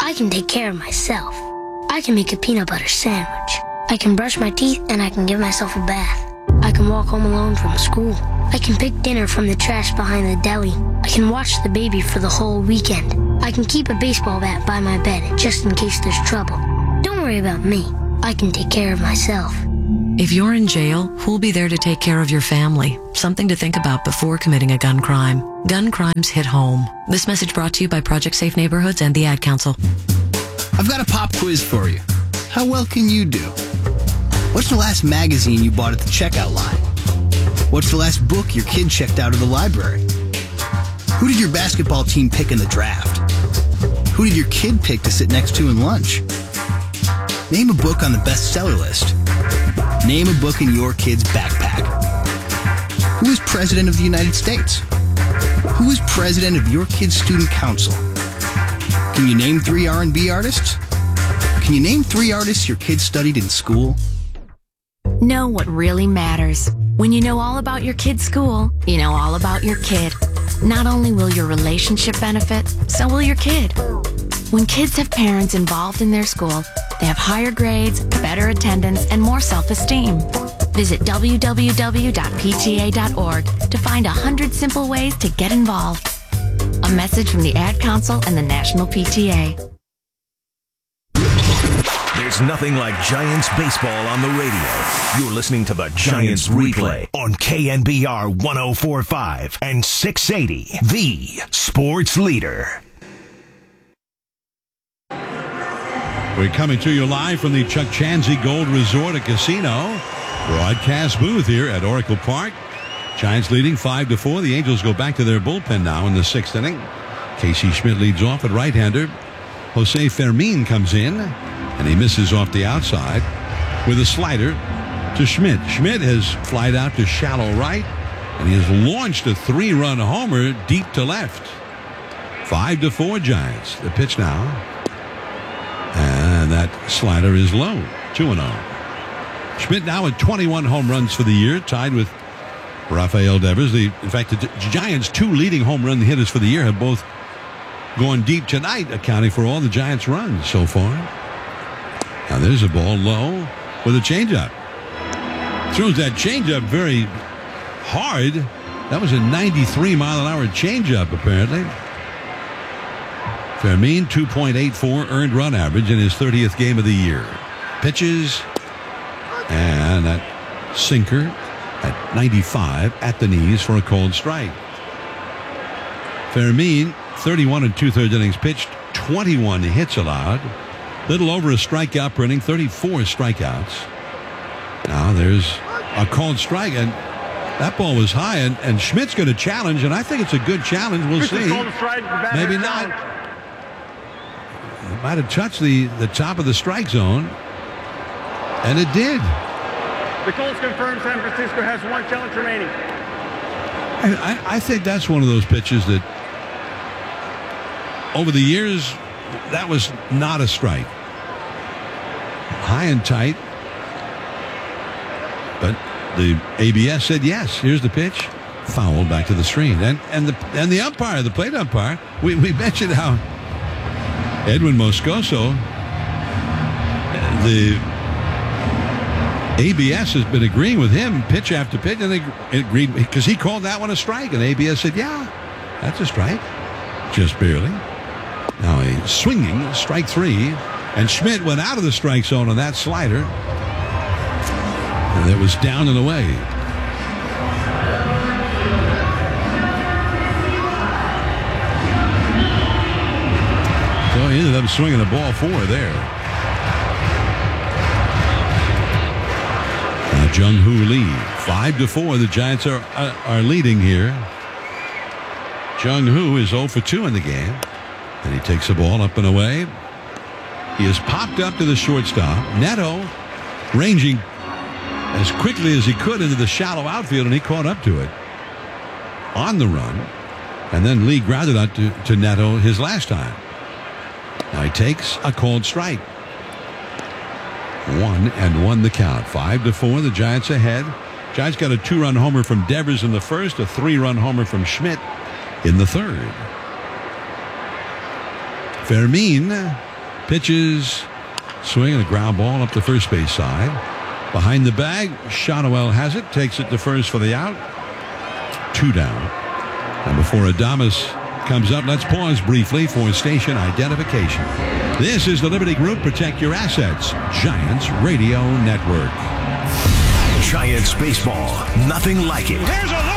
I can take care of myself. I can make a peanut butter sandwich. I can brush my teeth and I can give myself a bath. I can walk home alone from school. I can pick dinner from the trash behind the deli. I can watch the baby for the whole weekend. I can keep a baseball bat by my bed just in case there's trouble. Don't worry about me. I can take care of myself. If you're in jail, who'll be there to take care of your family? Something to think about before committing a gun crime. Gun crimes hit home. This message brought to you by Project Safe Neighborhoods and the Ad Council. I've got a pop quiz for you. How well can you do? What's the last magazine you bought at the checkout line? What's the last book your kid checked out of the library? Who did your basketball team pick in the draft? Who did your kid pick to sit next to in lunch? Name a book on the bestseller list. Name a book in your kid's backpack. Who is President of the United States? Who is President of your kid's student council? Can you name 3 R&B artists? Can you name 3 artists your kids studied in school? Know what really matters. When you know all about your kid's school, you know all about your kid. Not only will your relationship benefit, so will your kid. When kids have parents involved in their school, they have higher grades, better attendance, and more self-esteem. Visit www.pta.org to find 100 simple ways to get involved. A message from the Ad Council and the National PTA. There's nothing like Giants baseball on the radio. You're listening to the Giants replay on KNBR 104.5 and 680, the sports leader. We're coming to you live from the Chuck Chansey Gold Resort and Casino broadcast booth here at Oracle Park. Giants leading 5-4. The Angels go back to their bullpen now in the 6th inning. Casey Schmidt leads off at right-hander. Jose Fermin comes in, and he misses off the outside with a slider to Schmidt. Schmidt has flied out to shallow right, and he has launched a 3-run homer deep to left. 5-4 Giants. The pitch now. And that slider is low. 2-0. Schmidt now with 21 home runs for the year, tied with Rafael Devers. In fact, the Giants' 2 leading home run hitters for the year have both gone deep tonight, accounting for all the Giants' runs so far. Now there's a ball low with a changeup. Throws that changeup very hard. That was a 93-mile-an-hour changeup, apparently. Fermin, 2.84 earned run average in his 30th game of the year. Pitches, and that sinker at 95 at the knees for a cold strike. Fermin, 31 2/3 innings pitched, 21 hits allowed, little over a strikeout per inning, 34 strikeouts. Now there's a called strike, and that ball was high, and Schmidt's going to challenge, and I think it's a good challenge. We'll see. Maybe not. It might have touched the top of the strike zone, and it did. The Colts confirm San Francisco has 1 challenge remaining. I think that's one of those pitches that over the years, that was not a strike. High and tight. But the ABS said yes. Here's the pitch. Foul back to the screen. And the umpire, the plate umpire, we mentioned how Edwin Moscoso, the ABS has been agreeing with him pitch after pitch, and they agreed because he called that one a strike, and ABS said, yeah, that's a strike. Just barely. Now a swinging strike 3, and Schmidt went out of the strike zone on that slider, and it was down and away. So he ended up swinging the ball 4 there. Now Jung-Hoo Lee, 5-4. The Giants are leading here. Jung-Hoo is 0 for 2 in the game. And he takes the ball up and away. He has popped up to the shortstop. Neto ranging as quickly as he could into the shallow outfield, and he caught up to it on the run. And then Lee grounded out to Neto his last time. Now he takes a called strike. 1-1 the count. 5-4. The Giants ahead. Giants got a 2-run homer from Devers in the first, a 3-run homer from Schmidt in the third. Fermin Pitches, swing, and a ground ball up the first base side. Behind the bag, Shotwell has it, takes it to first for the out. 2 down. And before Adames comes up, let's pause briefly for station identification. This is the Liberty Group Protect Your Assets Giants Radio Network. Giants baseball, nothing like it. Here's a